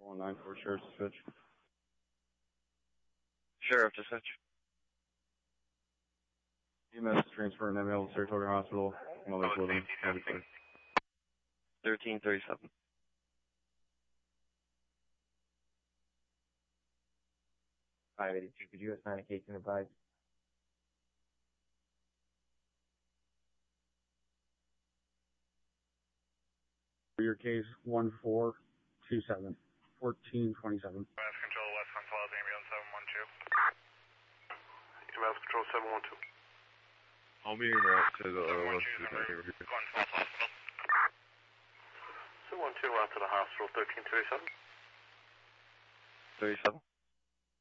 194 Sheriff's Dispatch. Sheriff Dispatch. EMS transfer an ML to Saratoga Hospital. Mother's living. 1337. Could you assign a case and advise? For your case, 1427, 1427. EMS Control, West Control, Ambulance 712. EMS Control 712. I'll be en route to the 712 route to the hospital, 1337. 37.